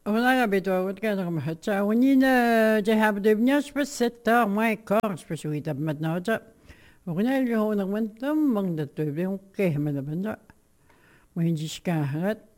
Ona habituagot ka na mahatsa. Unina jahab de bnyas pas setta mai kar spesui tab matna ja. Una el ho na mantam mang da to be un ke mana banda. Muhin jiska hat